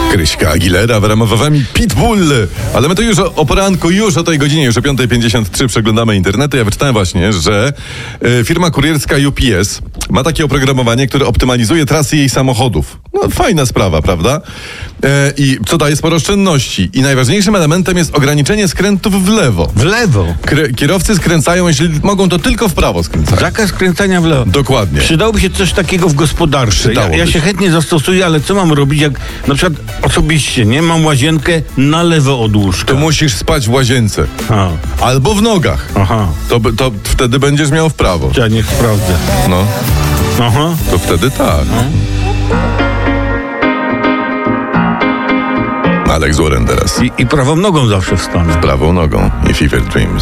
Kryśka Aguilera w ramowami Pitbull. Ale my to już o poranku, już o tej godzinie, już o 5:53 przeglądamy internety. Ja wyczytałem właśnie, że firma kurierska UPS ma takie oprogramowanie, które optymalizuje trasy jej samochodów. No fajna sprawa, prawda? I co daje sporo oszczędności. I najważniejszym elementem jest ograniczenie skrętów w lewo. W lewo. Kierowcy skręcają, jeśli mogą, to tylko w prawo skręcają. Zakaz skręcania w lewo. Dokładnie. Przydałoby się coś takiego w gospodarce. Ja się chętnie zastosuję, ale co mam robić, jak na przykład osobiście, nie mam łazienkę na lewo od łóżka? To musisz spać w łazience. Albo w nogach. Aha. To wtedy będziesz miał w prawo. Ja niech sprawdzę. No. Aha. To wtedy tak. Alex Warren teraz. I prawą nogą zawsze wstanę. Prawą nogą i Fever Dreams.